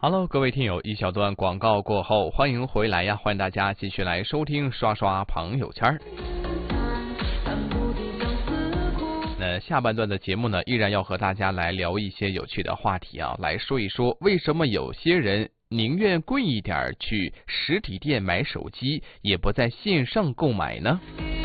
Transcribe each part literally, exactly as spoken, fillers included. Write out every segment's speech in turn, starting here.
Hello， 各位听友，一小段广告过后，欢迎回来呀！欢迎大家继续来收听刷刷朋友圈。那下半段的节目呢，依然要和大家来聊一些有趣的话题啊，来说一说为什么有些人宁愿贵一点去实体店买手机，也不在线上购买呢？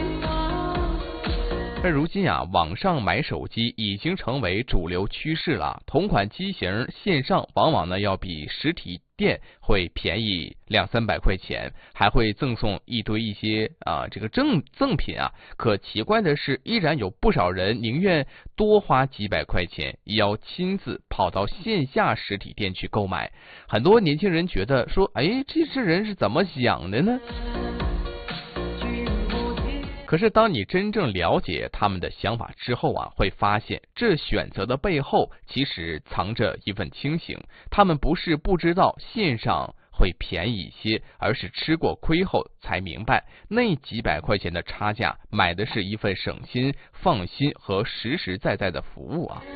而如今啊，网上买手机已经成为主流趋势了。同款机型线上往往呢要比实体店会便宜两三百块钱，还会赠送一堆一些啊这个赠赠品啊。可奇怪的是，依然有不少人宁愿多花几百块钱，也要亲自跑到线下实体店去购买。很多年轻人觉得说，哎，这这人是怎么想的呢？可是当你真正了解他们的想法之后啊，会发现这选择的背后其实藏着一份清醒。他们不是不知道线上会便宜一些，而是吃过亏后才明白，那几百块钱的差价买的是一份省心、放心和实实在在的服务啊。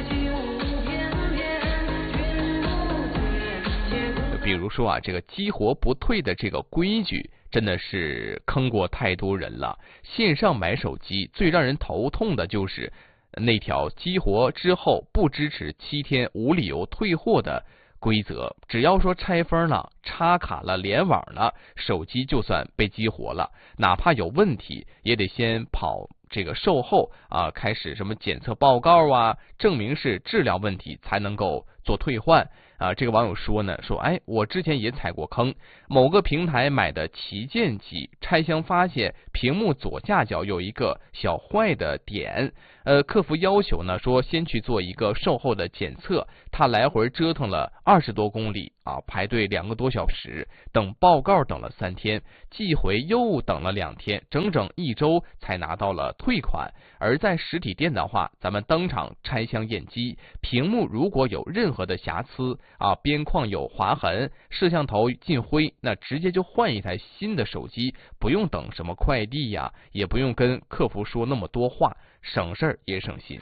比如说啊，这个激活不退的这个规矩真的是坑过太多人了。线上买手机最让人头痛的就是那条激活之后不支持七天无理由退货的规则。只要说拆封了、插卡了、联网了，手机就算被激活了，哪怕有问题也得先跑这个售后啊，开始什么检测报告啊，证明是质量问题才能够做退换。啊，这个网友说呢，说哎，我之前也踩过坑，某个平台买的旗舰机，拆箱发现屏幕左下角有一个小坏的点，呃，客服要求呢说先去做一个售后的检测，他来回折腾了二十多公里啊，排队两个多小时，等报告等了三天，寄回又等了两天，整整一周才拿到了退款。而在实体店的话，咱们当场拆箱验机，屏幕如果有任何的瑕疵啊，边框有划痕，摄像头进灰，那直接就换一台新的手机，不用等什么快递呀，也不用跟客服说那么多话，省事儿也省心，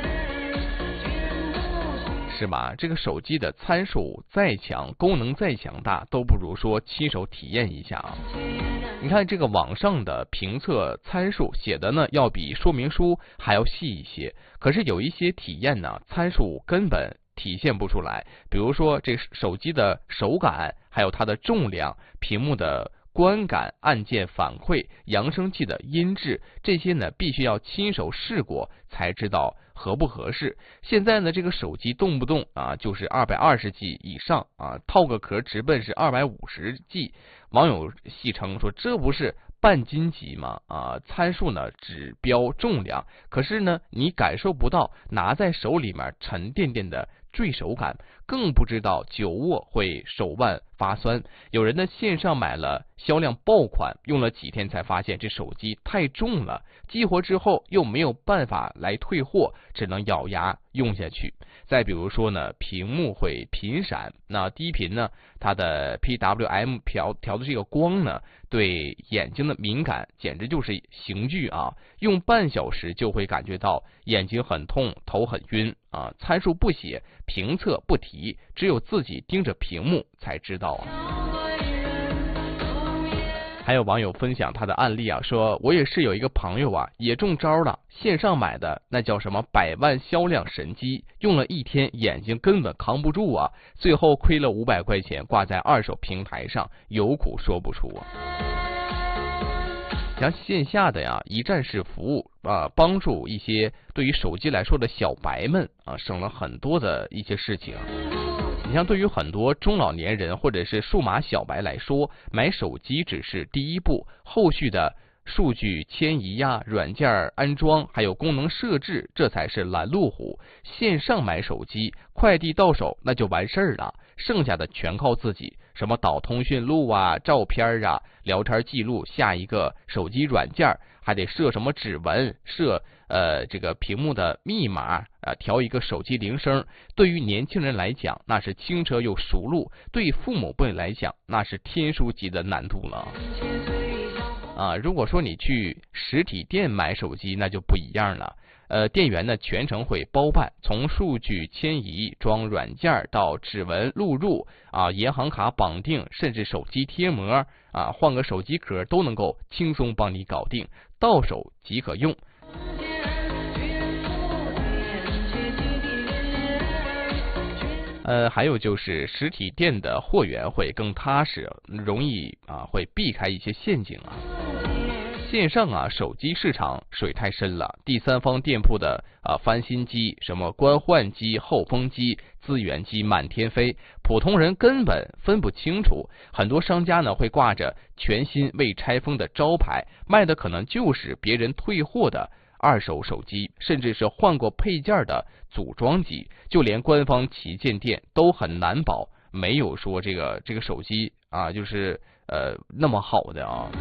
是吧？这个手机的参数再强，功能再强大，都不如说亲手体验一下啊。你看这个网上的评测参数写的呢，要比说明书还要细一些，可是有一些体验呢，参数根本体现不出来。比如说这手机的手感，还有它的重量、屏幕的观感、按键反馈、扬声器的音质，这些呢必须要亲手试过才知道合不合适。现在呢这个手机动不动啊就是二百二十 G 以上啊，套个壳直奔是二百五十 G， 网友戏称说这不是半斤级吗？啊，参数呢只标重量，可是呢你感受不到拿在手里面沉甸甸的坠手感，更不知道久握会手腕发酸。有人呢线上买了销量爆款，用了几天才发现这手机太重了，激活之后又没有办法来退货，只能咬牙用下去。再比如说呢，屏幕会频闪，那低频呢它的 P W M 调调的这个光呢对眼睛的敏感简直就是刑具啊，用半小时就会感觉到眼睛很痛，头很晕啊。参数不写，评测不提，只有自己盯着屏幕才知道啊。还有网友分享他的案例啊，说我也是有一个朋友啊，也中招了，线上买的那叫什么百万销量神机，用了一天眼睛根本扛不住啊，最后亏了五百块钱，挂在二手平台上，有苦说不出啊。像线下的呀一站式服务啊，帮助一些对于手机来说的小白们啊，省了很多的一些事情啊。你像对于很多中老年人或者是数码小白来说，买手机只是第一步，后续的数据迁移呀、软件安装还有功能设置，这才是拦路虎。线上买手机，快递到手那就完事儿了，剩下的全靠自己，什么导通讯录啊、照片啊、聊天记录，下一个手机软件，还得设什么指纹，设呃这个屏幕的密码啊、呃，调一个手机铃声。对于年轻人来讲，那是轻车又熟路；对父母辈来讲，那是天书级的难度了。啊，如果说你去实体店买手机，那就不一样了。 呃，店员呢全程会包办，从数据迁移、装软件到指纹录入啊、银行卡绑定，甚至手机贴膜啊、换个手机壳都能够轻松帮你搞定，到手即可用。呃，还有就是实体店的货源会更踏实，容易啊会避开一些陷阱啊。线上啊，手机市场水太深了，第三方店铺的啊翻新机、什么官换机、后封机、资源机满天飞，普通人根本分不清楚。很多商家呢会挂着全新未拆封的招牌，卖的可能就是别人退货的二手手机，甚至是换过配件的组装机。就连官方旗舰店都很难保，没有说这个这个手机啊就是呃那么好的啊。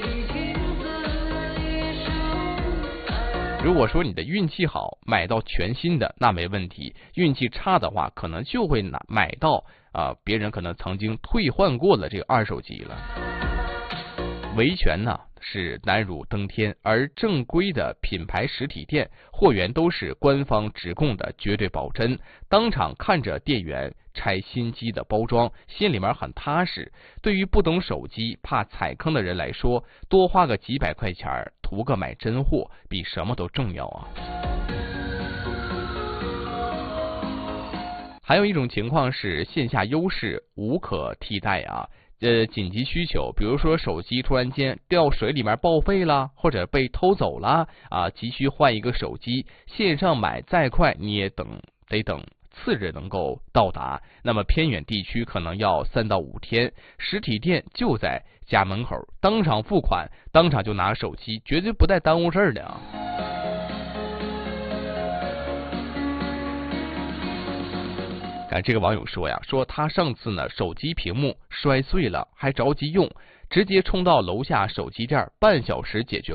如果说你的运气好，买到全新的那没问题；运气差的话，可能就会拿买到啊、呃、别人可能曾经退换过的这个二手机了。维权呢是难如登天，而正规的品牌实体店货源都是官方直供的绝对保真，当场看着店员拆新机的包装，心里面很踏实。对于不懂手机怕踩坑的人来说，多花个几百块钱图个买真货比什么都重要啊。还有一种情况是线下优势无可替代啊。呃，紧急需求，比如说手机突然间掉水里面报废了，或者被偷走了啊，急需换一个手机，线上买再快你也等得等次日能够到达，那么偏远地区可能要三到五天，实体店就在家门口，当场付款，当场就拿手机，绝对不带耽误事儿的啊。看这个网友说呀，说他上次呢手机屏幕摔碎了，还着急用，直接冲到楼下手机店，半小时解决